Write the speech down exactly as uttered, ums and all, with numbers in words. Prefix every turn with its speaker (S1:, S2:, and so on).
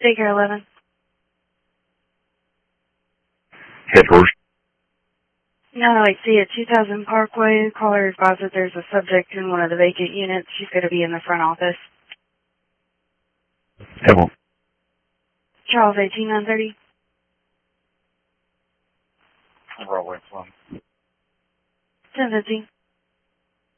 S1: Daycare eleven.
S2: Headquarters.
S1: No, I see at two thousand Parkway. Caller advised that there's a subject in one of the vacant units. She's going to be in the front office.
S2: Hello.
S1: Charles eighteen nine thirty.
S2: Broadway one.
S1: ten fifteen.